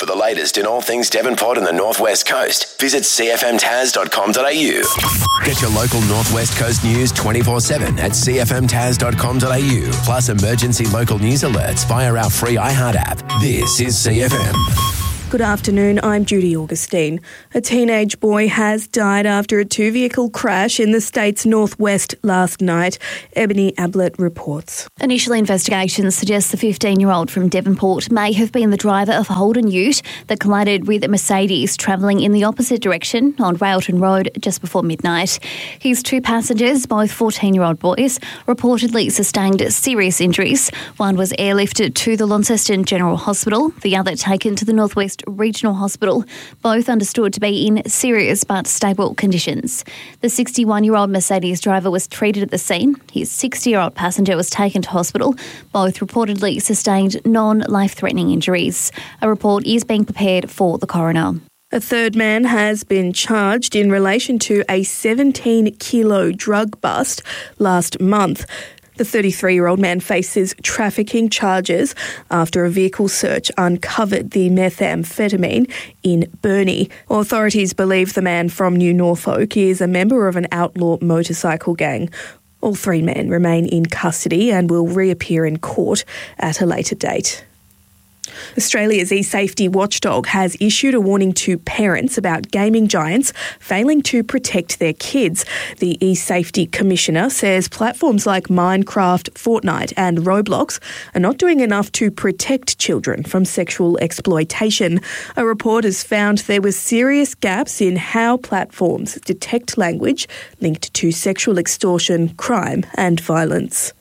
the latest in all things Devonport and the North West Coast, visit cfmtaz.com.au. Get your local North West Coast news 24/7 at cfmtaz.com.au. Plus emergency local news alerts via our free iHeart app. This is CFM. Good afternoon, I'm Judy Augustine. A teenage boy has died after a two-vehicle crash in the state's northwest last night. Ebony Ablett reports. Initial investigations suggest the 15-year-old from Devonport may have been the driver of a Holden ute that collided with a Mercedes travelling in the opposite direction on Railton Road just before midnight. His two passengers, both 14-year-old boys, reportedly sustained serious injuries. One was airlifted to the Launceston General Hospital, the other taken to the Northwest Regional Hospital, both understood to be in serious but stable conditions. The 61-year-old Mercedes driver was treated at the scene. His 60-year-old passenger was taken to hospital. Both reportedly sustained non-life-threatening injuries. A report is being prepared for the coroner. A third man has been charged in relation to a 17-kilo drug bust last month. The 33-year-old man faces trafficking charges after a vehicle search uncovered the methamphetamine in Burnie. Authorities believe the man from New Norfolk is a member of an outlaw motorcycle gang. All three men remain in custody and will reappear in court at a later date. Australia's e-safety watchdog has issued a warning to parents about gaming giants failing to protect their kids. The e-safety commissioner says platforms like Minecraft, Fortnite and Roblox are not doing enough to protect children from sexual exploitation. A report has found there were serious gaps in how platforms detect language linked to sexual extortion, crime and violence.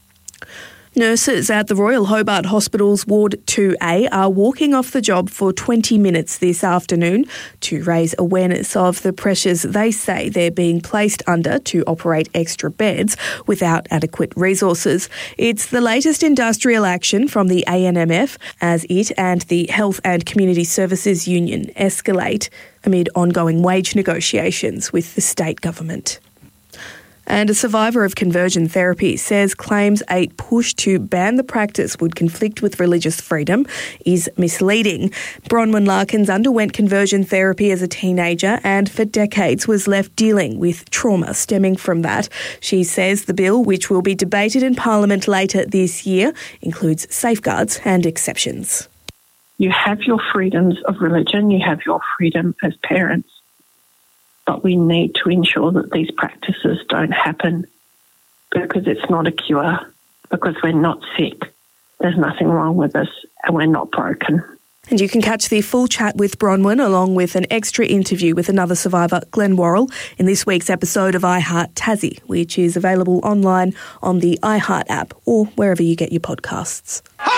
Nurses at the Royal Hobart Hospital's Ward 2A are walking off the job for 20 minutes this afternoon to raise awareness of the pressures they say they're being placed under to operate extra beds without adequate resources. It's the latest industrial action from the ANMF as it and the Health and Community Services Union escalate amid ongoing wage negotiations with the state government. And a survivor of conversion therapy says claims a push to ban the practice would conflict with religious freedom is misleading. Bronwyn Larkins underwent conversion therapy as a teenager and for decades was left dealing with trauma stemming from that. She says the bill, which will be debated in Parliament later this year, includes safeguards and exceptions. You have your freedoms of religion, you have your freedom as parents. But we need to ensure that these practices don't happen because it's not a cure, because we're not sick. There's nothing wrong with us and we're not broken. And you can catch the full chat with Bronwyn along with an extra interview with another survivor, Glenn Worrell, in this week's episode of iHeart Tassie, which is available online on the iHeart app or wherever you get your podcasts.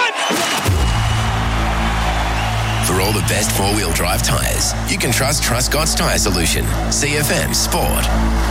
For all the best four-wheel drive tyres, you can trust Truscott's Tyre Solution. CFM Sport.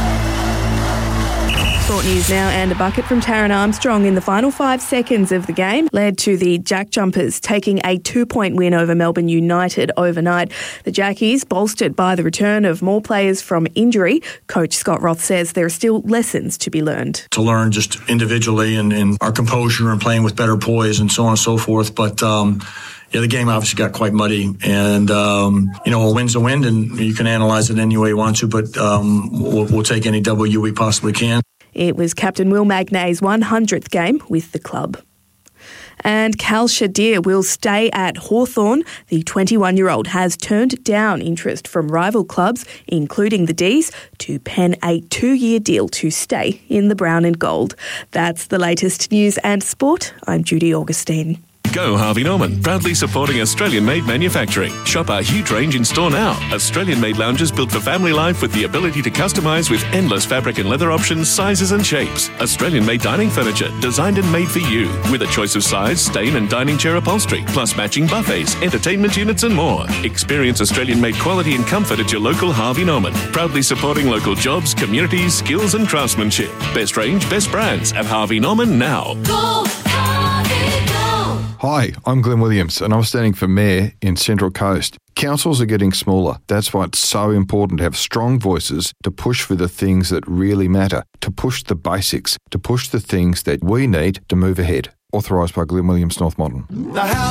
Sport news now, and a bucket from Taran Armstrong in the final 5 seconds of the game led to the Jack Jumpers taking a 2-point win over Melbourne United overnight. The Jackies, bolstered by the return of more players from injury, coach Scott Roth says there are still lessons to be learned. To learn just individually and our composure and playing with better poise and so on and so forth, but the game obviously got quite muddy, and, a win's a win, and you can analyze it any way you want to, but we'll take any W we possibly can. It was Captain Will Magnay's 100th game with the club. And Cal Shadir will stay at Hawthorn. The 21-year-old has turned down interest from rival clubs, including the D's, to pen a 2-year deal to stay in the brown and gold. That's the latest news and sport. I'm Judy Augustine. Go Harvey Norman, proudly supporting Australian-made manufacturing. Shop our huge range in store now. Australian-made lounges built for family life with the ability to customise with endless fabric and leather options, sizes and shapes. Australian-made dining furniture, designed and made for you, with a choice of size, stain and dining chair upholstery, plus matching buffets, entertainment units and more. Experience Australian-made quality and comfort at your local Harvey Norman. Proudly supporting local jobs, communities, skills and craftsmanship. Best range, best brands at Harvey Norman now. Go Harvey, go! Hi, I'm Glenn Williams and I'm standing for Mayor in Central Coast. Councils are getting smaller. That's why it's so important to have strong voices to push for the things that really matter, to push the basics, to push the things that we need to move ahead. Authorised by Glenn Williams, North Modern.